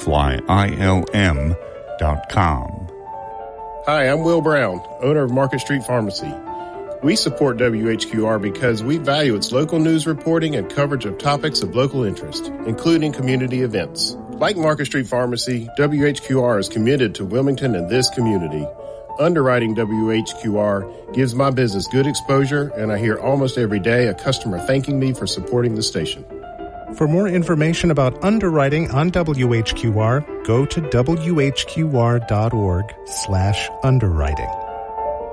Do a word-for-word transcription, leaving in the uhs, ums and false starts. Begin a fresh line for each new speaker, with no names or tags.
butterfly I L M dot com.
Hi, I'm Will Brown, owner of Market Street Pharmacy. We support W H Q R because we value its local news reporting and coverage of topics of local interest, including community events. Like Market Street Pharmacy, W H Q R is committed to Wilmington and this community. Underwriting W H Q R gives my business good exposure, and I hear almost every day a customer thanking me for supporting the station.
For more information about underwriting on W H Q R, go to W H Q R dot org slash underwriting.